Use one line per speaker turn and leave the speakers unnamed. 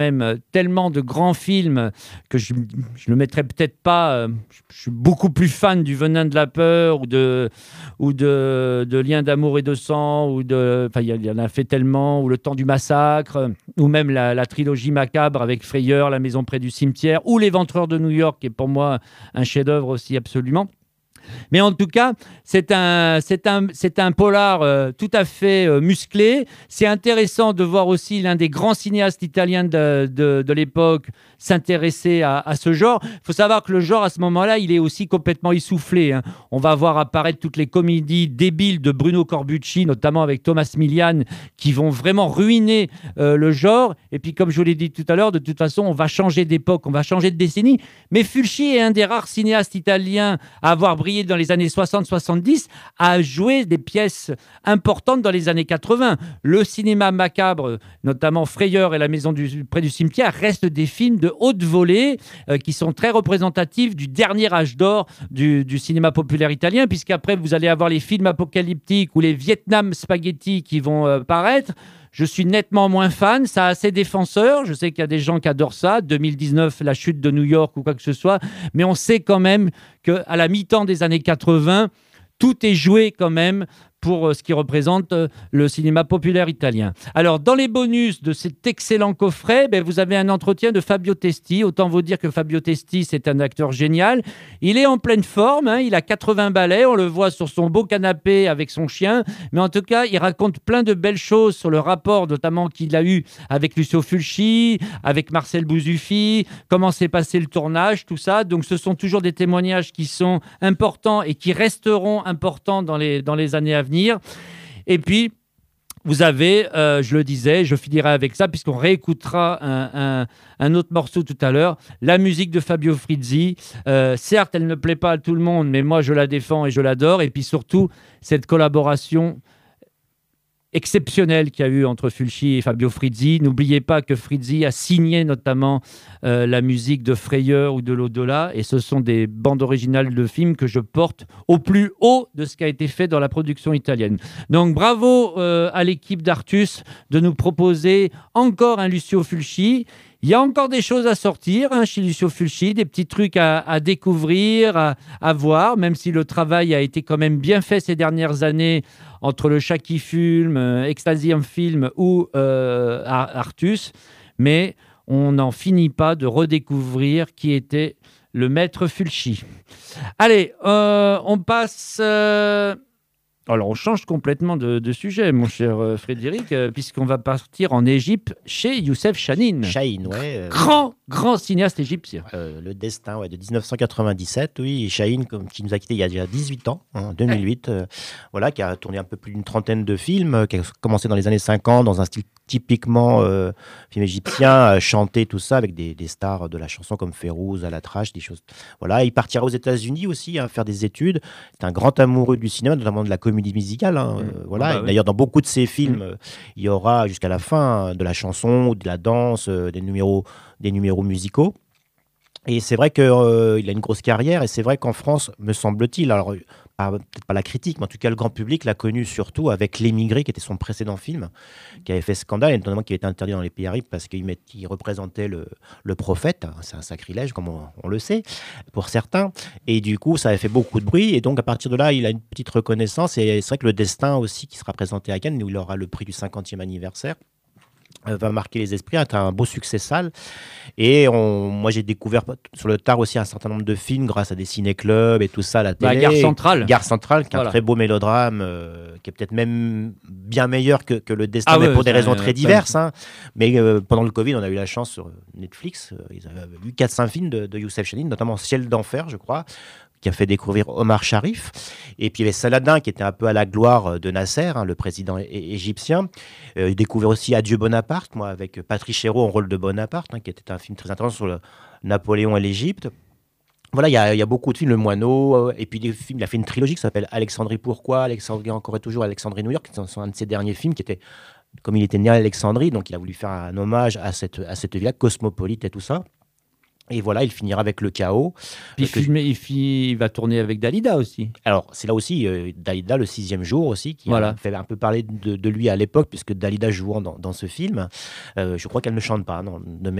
même tellement de grands films que je ne mettrais peut-être pas. Je suis beaucoup plus fan du Venin de la peur ou de Liens d'amour et de sang, enfin, il y en a fait tellement, ou Le Temps du massacre, ou même la trilogie macabre avec Frayeur, La maison près du cimetière, ou L'Éventreur de New York, qui est pour moi un chef-d'œuvre aussi absolument. Mais en tout cas, c'est un polar tout à fait musclé. C'est intéressant de voir aussi l'un des grands cinéastes italiens de l'époque s'intéresser à ce genre. Il faut savoir que le genre, à ce moment-là, il est aussi complètement essoufflé, hein. On va voir apparaître toutes les comédies débiles de Bruno Corbucci, notamment avec Thomas Milian, qui vont vraiment ruiner le genre. Et puis, comme je vous l'ai dit tout à l'heure, de toute façon, on va changer d'époque, on va changer de décennie. Mais Fulci est un des rares cinéastes italiens à avoir brillé dans les années 60-70, a joué des pièces importantes dans les années 80. Le cinéma macabre, notamment Frayeur et La maison près du cimetière, restent des films de haute volée qui sont très représentatifs du dernier âge d'or du cinéma populaire italien, puisqu'après vous allez avoir les films apocalyptiques ou les Vietnam spaghetti qui vont paraître. Je suis nettement moins fan, ça a ses défenseurs, je sais qu'il y a des gens qui adorent ça, 2019, la chute de New York ou quoi que ce soit, mais on sait quand même qu'à la mi-temps des années 80, tout est joué quand même pour ce qui représente le cinéma populaire italien. Alors, dans les bonus de cet excellent coffret, vous avez un entretien de Fabio Testi. Autant vous dire que Fabio Testi, c'est un acteur génial. Il est en pleine forme, hein, il a 80 balais, on le voit sur son beau canapé avec son chien. Mais en tout cas, il raconte plein de belles choses sur le rapport, notamment qu'il a eu avec Lucio Fulci, avec Marcel Bouzuffi, comment s'est passé le tournage, tout ça. Donc, ce sont toujours des témoignages qui sont importants et qui resteront importants dans les années à venir. Et puis, vous avez, je le disais, je finirai avec ça, puisqu'on réécoutera un autre morceau tout à l'heure, la musique de Fabio Frizzi. Certes, elle ne plaît pas à tout le monde, mais moi, je la défends et je l'adore. Et puis surtout, cette collaboration exceptionnel qu'il y a eu entre Fulci et Fabio Frizzi. N'oubliez pas que Frizzi a signé notamment la musique de Frayeur ou de l'au-delà, et ce sont des bandes originales de films que je porte au plus haut de ce qui a été fait dans la production italienne. Donc bravo à l'équipe d'Artus de nous proposer encore un Lucio Fulci. Il y a encore des choses à sortir chez Lucio Fulci, des petits trucs à découvrir, à voir, même si le travail a été quand même bien fait ces dernières années entre le Chat qui fume, Extasium Film ou Artus. Mais on n'en finit pas de redécouvrir qui était le maître Fulci. Allez, on passe... Alors, on change complètement de sujet, mon cher Frédéric, puisqu'on va partir en Égypte chez Youssef Chahine.
Chahine, ouais.
Grand cinéaste égyptien.
Le Destin, ouais, de 1997, oui. Chahine, qui nous a quittés il y a déjà 18 ans, en 2008, voilà, qui a tourné un peu plus d'une trentaine de films, qui a commencé dans les années 50, dans un style typiquement film égyptien, chanté, tout ça, avec des stars de la chanson comme Férouz, Alatrache, des choses. Voilà, il partira aux États-Unis aussi, faire des études. C'est un grand amoureux du cinéma, notamment de la comédie musicale. Voilà. Oui. D'ailleurs, dans beaucoup de ses films, il y aura jusqu'à la fin de la chanson, ou de la danse, des numéros musicaux. Et c'est vrai qu'il a une grosse carrière, et c'est vrai qu'en France, me semble-t-il, alors peut-être pas la critique, mais en tout cas le grand public l'a connu surtout avec L'Émigré, qui était son précédent film, qui avait fait scandale, et notamment qui avait été interdit dans les pays arabes parce qu'il représentait le prophète. C'est un sacrilège, comme on le sait, pour certains. Et du coup, ça avait fait beaucoup de bruit, et donc à partir de là, il a une petite reconnaissance, et c'est vrai que Le Destin aussi, qui sera présenté à Cannes, où il aura le prix du 50e anniversaire, va marquer les esprits, c'est un beau succès salle. Et moi, j'ai découvert sur le tard aussi un certain nombre de films grâce à des ciné-clubs et tout ça, la télé.
Gare Centrale.
Gare Centrale, qui est un très beau mélodrame, qui est peut-être même bien meilleur que Le Destin, mais pour des raisons très diverses. Mais pendant le Covid, on a eu la chance sur Netflix, ils avaient vu 4-5 films de Youssef Chahine, notamment Ciel d'enfer, je crois, qui a fait découvrir Omar Sharif. Et puis il y avait Saladin, qui était un peu à la gloire de Nasser, le président égyptien. Il découvert aussi Adieu Bonaparte, moi, avec Patrice Chéreau en rôle de Bonaparte, qui était un film très intéressant sur Napoléon et l'Égypte. Voilà, il y a beaucoup de films, Le Moineau, et puis des films. Il a fait une trilogie qui s'appelle Alexandrie pourquoi, Alexandrie encore et toujours, Alexandrie New York, qui sont un de ses derniers films, qui était, comme il était né à Alexandrie, donc il a voulu faire un hommage à cette ville-là, cosmopolite et tout ça. Et voilà, il finira avec Le Chaos.
Puis il va tourner avec Dalida aussi.
Alors, c'est là aussi Dalida, le 6e jour aussi, qui
Voilà.
a fait un peu parler de lui à l'époque, puisque Dalida jouant dans ce film. Je crois qu'elle ne chante pas, non, de